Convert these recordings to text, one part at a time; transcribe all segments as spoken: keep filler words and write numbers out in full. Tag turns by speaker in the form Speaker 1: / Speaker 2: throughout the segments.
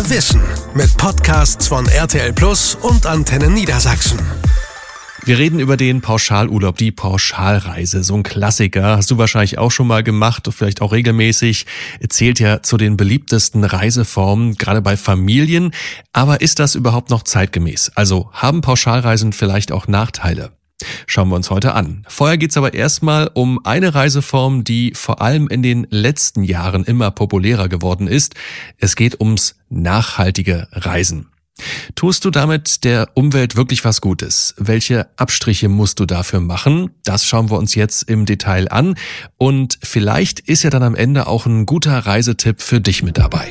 Speaker 1: Mehr Wissen mit Podcasts von R T L Plus und Antenne Niedersachsen.
Speaker 2: Wir reden über den Pauschalurlaub, die Pauschalreise, so ein Klassiker. Hast du wahrscheinlich auch schon mal gemacht, vielleicht auch regelmäßig. Zählt ja zu den beliebtesten Reiseformen, gerade bei Familien. Aber ist das überhaupt noch zeitgemäß? Also haben Pauschalreisen vielleicht auch Nachteile? Schauen wir uns heute an. Vorher geht's aber erstmal um eine Reiseform, die vor allem in den letzten Jahren immer populärer geworden ist. Es geht ums nachhaltige Reisen. Tust du damit der Umwelt wirklich was Gutes? Welche Abstriche musst du dafür machen? Das schauen wir uns jetzt im Detail an. Und vielleicht ist ja dann am Ende auch ein guter Reisetipp für dich mit dabei.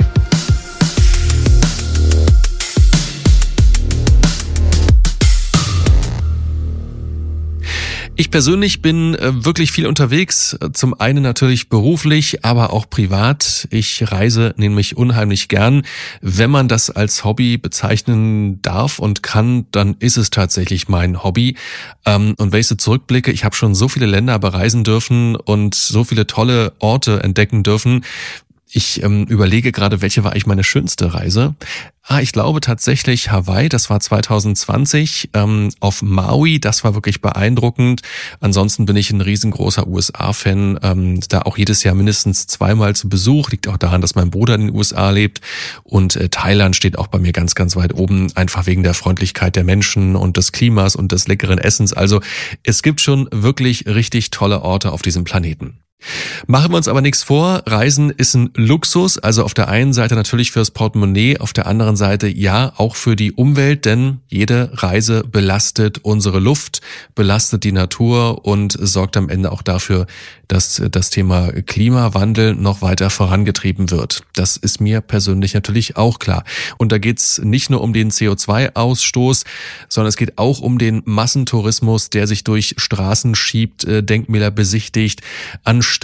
Speaker 2: Ich persönlich bin wirklich viel unterwegs, zum einen natürlich beruflich, aber auch privat. Ich reise nämlich unheimlich gern. Wenn man das als Hobby bezeichnen darf und kann, dann ist es tatsächlich mein Hobby. Und wenn ich so zurückblicke, ich habe schon so viele Länder bereisen dürfen und so viele tolle Orte entdecken dürfen. Ich ähm, überlege gerade, welche war eigentlich meine schönste Reise. Ah, ich glaube tatsächlich Hawaii, das war zwanzig zwanzig, ähm, auf Maui, das war wirklich beeindruckend. Ansonsten bin ich ein riesengroßer U S A-Fan, ähm, da auch jedes Jahr mindestens zweimal zu Besuch. Liegt auch daran, dass mein Bruder in den U S A lebt. Und äh, Thailand steht auch bei mir ganz, ganz weit oben, einfach wegen der Freundlichkeit der Menschen und des Klimas und des leckeren Essens. Also es gibt schon wirklich richtig tolle Orte auf diesem Planeten. Machen wir uns aber nichts vor, Reisen ist ein Luxus, also auf der einen Seite natürlich fürs Portemonnaie, auf der anderen Seite ja auch für die Umwelt, denn jede Reise belastet unsere Luft, belastet die Natur und sorgt am Ende auch dafür, dass das Thema Klimawandel noch weiter vorangetrieben wird. Das ist mir persönlich natürlich auch klar. Und da geht's nicht nur um den C O zwei Ausstoß, sondern es geht auch um den Massentourismus, der sich durch Straßen schiebt, Denkmäler besichtigt, an